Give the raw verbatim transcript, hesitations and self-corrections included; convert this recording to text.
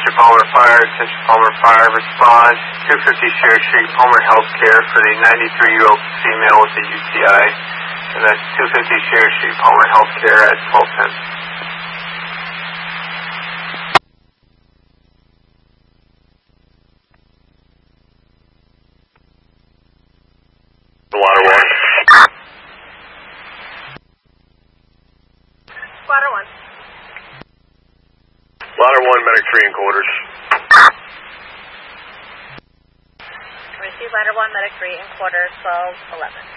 Central Palmer Fire, Central Palmer Fire response, two fifty Cherry Street, Palmer Healthcare for the ninety-three-year-old female with a U T I. And that's two fifty Cherry Street, Palmer Healthcare at twelve ten. Water one. Water one. Water one, medic three in quarters. Receive ladder one, medic three in quarters, twelve eleven.